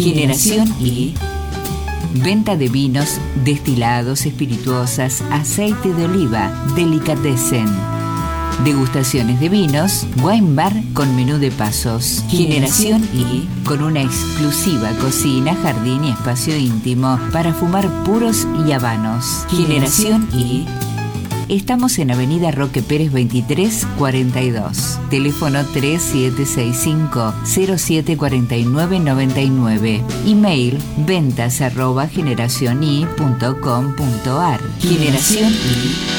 Generación I. Venta de vinos, destilados, espirituosas, aceite de oliva, delicatessen. Degustaciones de vinos, wine bar con menú de pasos. Generación I, con una exclusiva cocina, jardín y espacio íntimo para fumar puros y habanos. Generación I. Estamos en Avenida Roque Pérez 2342. Teléfono 3765-074999. Email ventas@generacioni.com.ar. Generación I.